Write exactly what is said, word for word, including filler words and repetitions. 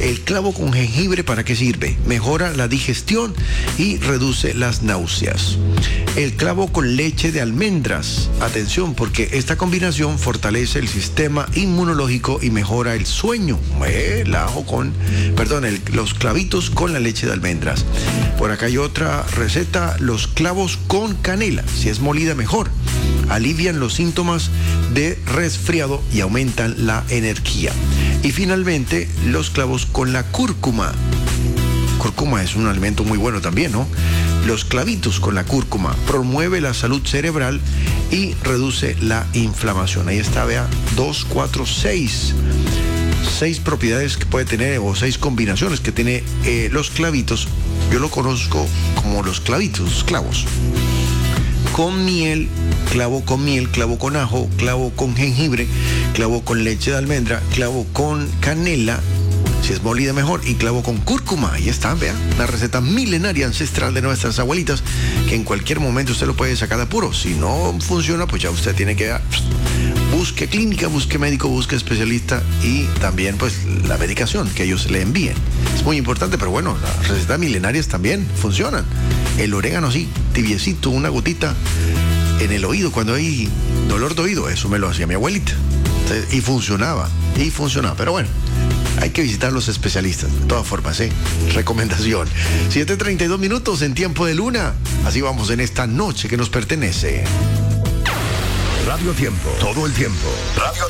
El clavo con jengibre, ¿para qué sirve? Mejora la digestión y reduce las náuseas. El clavo con leche de almendras. Atención, porque esta combinación fortalece el sistema inmunológico y mejora el sueño. El ajo con, perdón, el, los clavitos con la leche de almendras. Por acá hay otra receta, los clavos con canela. Si es molida, mejor. Alivian los síntomas de resfriado y aumentan la energía. Y finalmente, los clavos con la cúrcuma. Cúrcuma es un alimento muy bueno también, ¿no? Los clavitos con la cúrcuma promueve la salud cerebral y reduce la inflamación. Ahí está, vea, dos, cuatro, seis. Seis propiedades que puede tener o seis combinaciones que tiene eh, los clavitos. Yo lo conozco como los clavitos, clavos. Con miel, clavo con miel, clavo con ajo, clavo con jengibre, clavo con leche de almendra, clavo con canela, si es molida mejor, y clavo con cúrcuma. Ahí está, vea, la receta milenaria ancestral de nuestras abuelitas, que en cualquier momento usted lo puede sacar de apuro. Si no funciona, pues ya usted tiene que busque clínica, busque médico, busque especialista y también pues la medicación que ellos le envíen. Es muy importante, pero bueno, las recetas milenarias también funcionan. El orégano sí, tibiecito, una gotita en el oído cuando hay dolor de oído, eso me lo hacía mi abuelita. Entonces, y funcionaba, y funcionaba, pero bueno, hay que visitar a los especialistas, de todas formas, ¿eh? Recomendación. siete treinta y dos minutos en tiempo de luna. Así vamos en esta noche que nos pertenece. Radio Tiempo, todo el tiempo. Radio